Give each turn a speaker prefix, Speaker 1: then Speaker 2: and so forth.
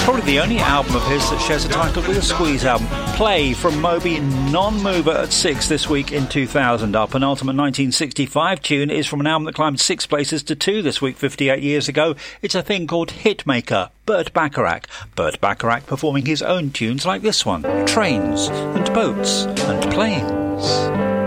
Speaker 1: Probably the only album of his that shares a title with a Squeeze album. Play from Moby, Non-Mover at 6 this week in 2000. Our penultimate 1965 tune is from an album that climbed 6 places to 2 this week 58 years ago. It's a thing called Hitmaker, Burt Bacharach. Burt Bacharach performing his own tunes like this one, Trains and Boats and Planes.